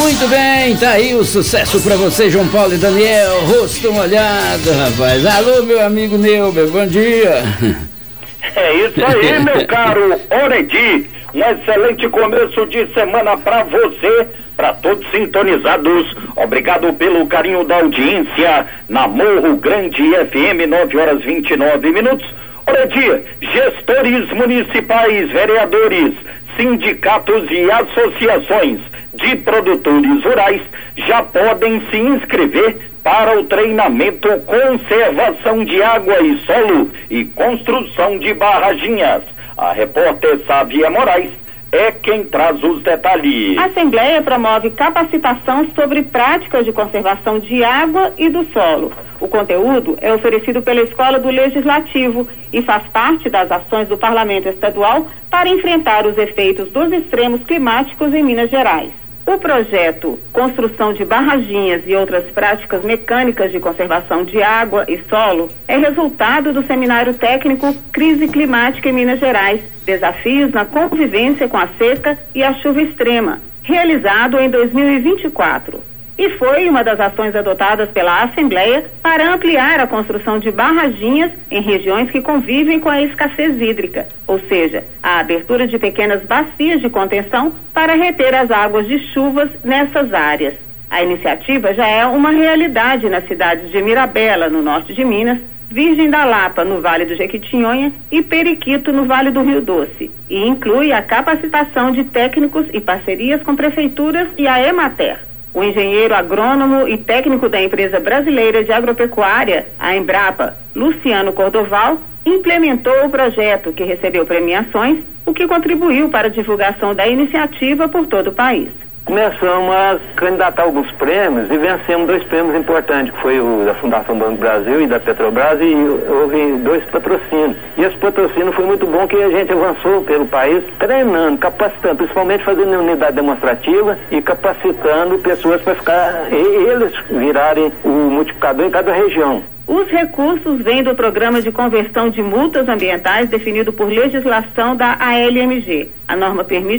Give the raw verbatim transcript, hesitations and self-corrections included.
Muito bem, tá aí o sucesso pra você, João Paulo e Daniel, rosto molhado, rapaz. Alô, meu amigo Neuber, bom dia. É isso aí, meu caro Oredi. Um excelente começo de semana pra você, pra todos sintonizados. Obrigado pelo carinho da audiência na Morro Grande F M, nove horas e vinte e nove minutos. Oredi, gestores municipais, vereadores, sindicatos e associações de produtores rurais já podem se inscrever para o treinamento Conservação de Água e Solo e Construção de Barraginhas. A repórter Sávia Moraes é quem traz os detalhes. A Assembleia promove capacitação sobre práticas de conservação de água e do solo. O conteúdo é oferecido pela Escola do Legislativo e faz parte das ações do Parlamento Estadual para enfrentar os efeitos dos extremos climáticos em Minas Gerais. O projeto Construção de Barraginhas e Outras Práticas Mecânicas de Conservação de Água e Solo é resultado do Seminário Técnico Crise Climática em Minas Gerais, Desafios na Convivência com a Seca e a Chuva Extrema, realizado em dois mil e vinte e quatro. E foi uma das ações adotadas pela Assembleia para ampliar a construção de barraginhas em regiões que convivem com a escassez hídrica, ou seja, a abertura de pequenas bacias de contenção para reter as águas de chuvas nessas áreas. A iniciativa já é uma realidade nas cidades de Mirabela, no norte de Minas, Virgem da Lapa, no Vale do Jequitinhonha, e Periquito, no Vale do Rio Doce, e inclui a capacitação de técnicos e parcerias com prefeituras e a Emater. O engenheiro agrônomo e técnico da empresa brasileira de agropecuária, a Embrapa, Luciano Cordoval, implementou o projeto, que recebeu premiações, o que contribuiu para a divulgação da iniciativa por todo o país. Começamos a candidatar alguns prêmios e vencemos dois prêmios importantes, que foi o da Fundação Banco Brasil e da Petrobras, e houve dois patrocínios. E esse patrocínio foi muito bom, que a gente avançou pelo país treinando, capacitando, principalmente fazendo unidade demonstrativa e capacitando pessoas para ficar, eles virarem o multiplicador em cada região. Os recursos vêm do Programa de Conversão de Multas Ambientais definido por legislação da A L M G. A norma permite